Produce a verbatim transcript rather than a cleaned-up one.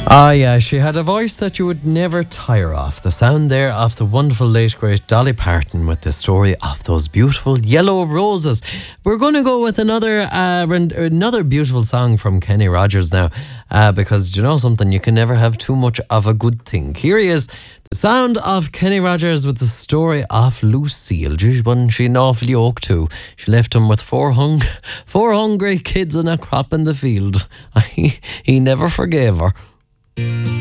Ah, yeah, she had a voice that you would never tire of. The sound there of the wonderful late great Dolly Parton with the story of those beautiful yellow roses. We're going to go with another uh, rend- another beautiful song from Kenny Rogers now, uh, because do you know something? You can never have too much of a good thing. Here he is, the sound of Kenny Rogers with the story of Lucille. Geez, wasn't she an awful yoke too? She left him with four hung, four hungry kids and a crop in the field. he, he never forgave her.